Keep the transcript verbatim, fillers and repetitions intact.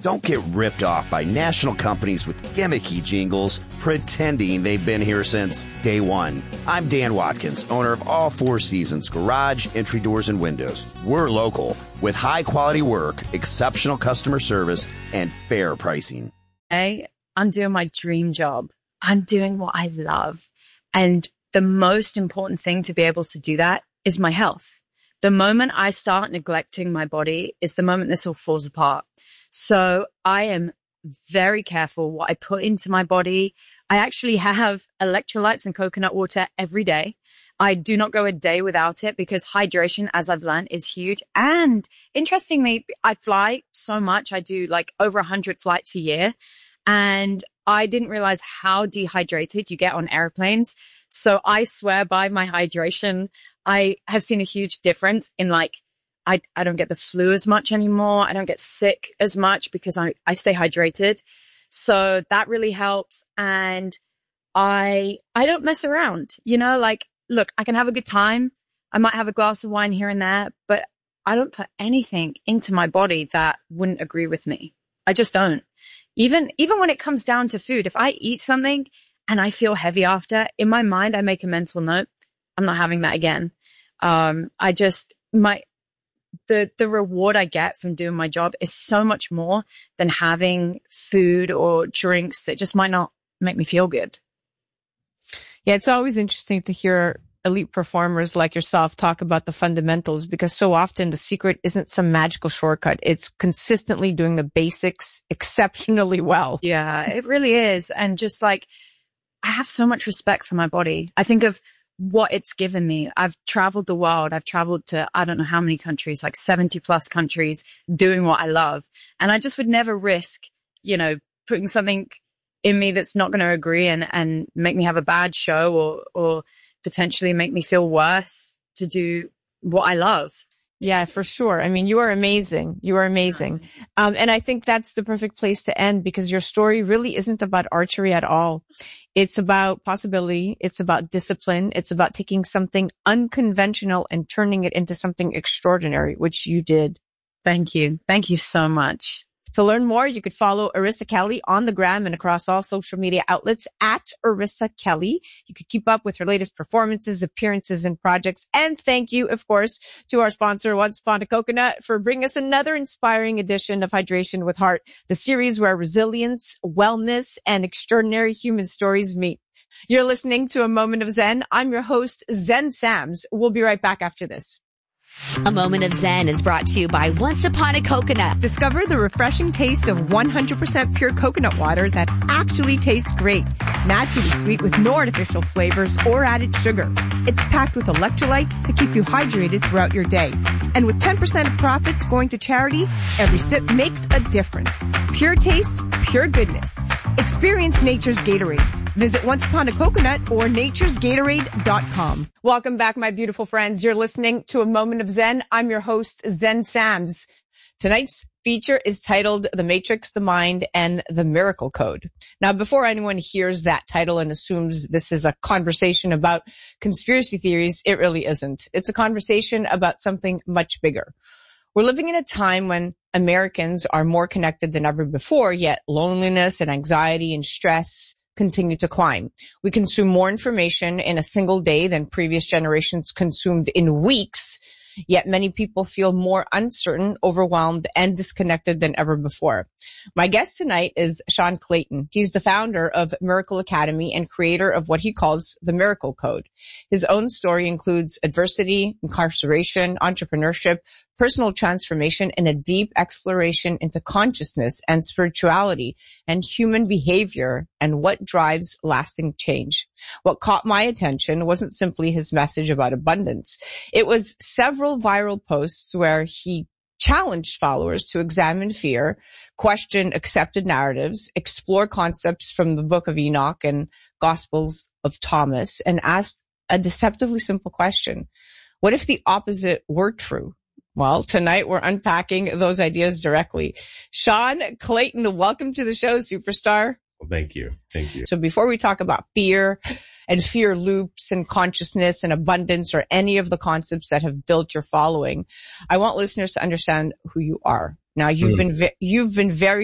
Don't get ripped off by national companies with gimmicky jingles pretending they've been here since day one. I'm Dan Watkins, owner of All Four Seasons Garage, Entry Doors, and Windows. We're local with high-quality work, exceptional customer service, and fair pricing. Hey, I'm doing my dream job. I'm doing what I love. And the most important thing to be able to do that is my health. The moment I start neglecting my body is the moment this all falls apart. So I am very careful what I put into my body. I actually have electrolytes and coconut water every day. I do not go a day without it because hydration, as I've learned, is huge. And interestingly, I fly so much. I do like over one hundred flights a year. And I didn't realize how dehydrated you get on airplanes. So I swear by my hydration. I have seen a huge difference in like, I, I don't get the flu as much anymore. I don't get sick as much because I, I stay hydrated. So that really helps. And I, I don't mess around, you know, like, look, I can have a good time. I might have a glass of wine here and there, but I don't put anything into my body that wouldn't agree with me. I just don't. Even, even when it comes down to food, if I eat something and I feel heavy after, in my mind, I make a mental note. I'm not having that again. Um, I just, my, the, the reward I get from doing my job is so much more than having food or drinks that just might not make me feel good. Yeah, it's always interesting to hear elite performers like yourself talk about the fundamentals, because so often the secret isn't some magical shortcut. It's consistently doing the basics exceptionally well. Yeah, it really is. And just like, I have so much respect for my body. I think of what it's given me. I've traveled the world. I've traveled to, I don't know how many countries, like seventy plus countries, doing what I love. And I just would never risk, you know, putting something in me that's not going to agree and, and make me have a bad show or, or potentially make me feel worse to do what I love. Yeah, for sure. I mean, you are amazing. You are amazing. Um, and I think that's the perfect place to end, because your story really isn't about archery at all. It's about possibility. It's about discipline. It's about taking something unconventional and turning it into something extraordinary, which you did. Thank you. Thank you so much. To learn more, you could follow Arissa Kelly on the gram and across all social media outlets at Arissa Kelly. You could keep up with her latest performances, appearances, and projects. And thank you, of course, to our sponsor, Once Upon a Coconut, for bringing us another inspiring edition of Hydration with Heart, the series where resilience, wellness, and extraordinary human stories meet. You're listening to A Moment of Zen. I'm your host, Zen Sams. We'll be right back after this. A Moment of Zen is brought to you by Once Upon a Coconut. Discover the refreshing taste of one hundred percent pure coconut water that actually tastes great. Naturally sweet with no artificial flavors or added sugar. It's packed with electrolytes to keep you hydrated throughout your day. And with ten percent of profits going to charity, every sip makes a difference. Pure taste, pure goodness. Experience nature's Gatorade. Visit Once Upon a Coconut or natures gatorade dot com. Welcome back, my beautiful friends. You're listening to A Moment of Zen. I'm your host, Zen Sams. Tonight's feature is titled The Matrix, the Mind, and the Miracle Code. Now, before anyone hears that title and assumes this is a conversation about conspiracy theories, it really isn't. It's a conversation about something much bigger. We're living in a time when Americans are more connected than ever before, yet loneliness and anxiety and stress continue to climb. We consume more information in a single day than previous generations consumed in weeks, yet many people feel more uncertain, overwhelmed, and disconnected than ever before. My guest tonight is Sean Clayton. He's the founder of Miracle Academy and creator of what he calls the Miracle Code. His own story includes adversity, incarceration, entrepreneurship, personal transformation, and a deep exploration into consciousness and spirituality and human behavior and what drives lasting change. What caught my attention wasn't simply his message about abundance. It was several viral posts where he challenged followers to examine fear, question accepted narratives, explore concepts from the Book of Enoch and Gospels of Thomas, and asked a deceptively simple question. What if the opposite were true? Well, tonight we're unpacking those ideas directly. Sean Clayton, welcome to the show, superstar. Well, thank you. Thank you. So before we talk about fear and fear loops and consciousness and abundance or any of the concepts that have built your following, I want listeners to understand who you are. Now, you've mm. been, ve- you've been very